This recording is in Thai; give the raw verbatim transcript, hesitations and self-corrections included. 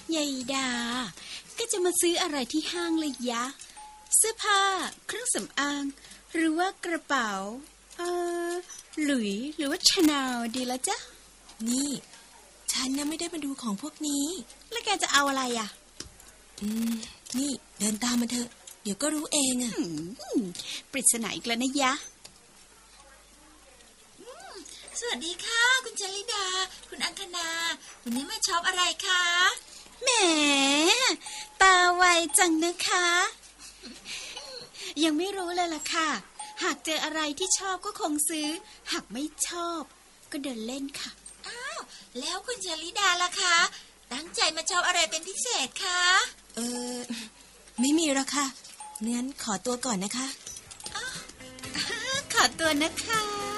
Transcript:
ยายดาก็จะมาซื้ออะไรที่ห้างเลยยะเสื้อผ้าเครื่องสำอางหรือว่ากระเป๋าเออหลุยหรือว่าชาแนลดีละจ๊ะนี่ฉันน่ะไม่ได้มาดูของพวกนี้แล้วแกจะเอาอะไรอ่ะอืมนี่เดินตามมาเถอะเดี๋ยวก็รู้เองอ่ะปริศนาอีกแล้วนะยะสวัสดีค่ะคุณจริดาคุณอังคณาวันนี้มาช็อปอะไรคะแหมตาไวจังนะคะยังไม่รู้เลยล่ะค่ะหากเจออะไรที่ชอบก็คงซื้อหากไม่ชอบก็เดินเล่นค่ะอ้าวแล้วคุณจริดาล่ะคะตั้งใจมาช็อปอะไรเป็นพิเศษคะเออไม่มีหรอกค่ะงั้นขอตัวก่อนนะคะขอตัวนะคะ